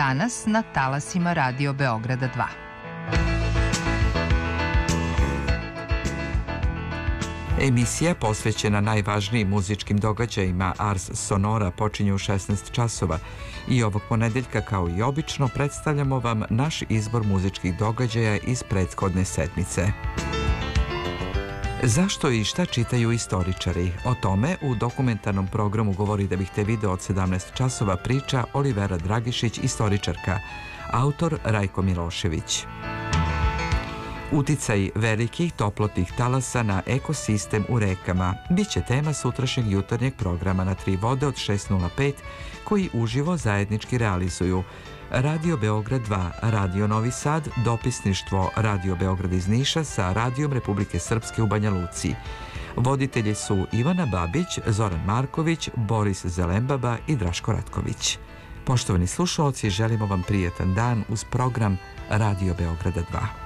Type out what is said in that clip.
danas na talasima Radio Beograda 2. Emisija posvećena najvažnijim muzičkim događajima Ars Sonora počinje u 16 časova i ovog ponedeljka kao i obično predstavljamo vam naš izbor muzičkih događaja iz prethodne sedmice. Zašto i šta čitaju istoričari? O tome u dokumentarnom programu Govori da bih te video od 17 časova priča Olivera Dragišić, istoričarka, autor Rajko Milošević. Uticaj velikih toplotnih talasa na ekosistem u rekama biće tema sutrašnjeg jutarnjeg programa na 3 vode od 6:05 koji uživo zajednički realizuju Radio Beograd 2, Radio Novi Sad, dopisništvo Radio Beograd iz Niša sa Radijom Republike Srpske u Banja Luci. Voditelji su Ivana Babić, Zoran Marković, Boris Zelembaba i Draško Ratković. Poštovani slušaoci, želimo vam prijetan dan uz program Radio Beograda 2.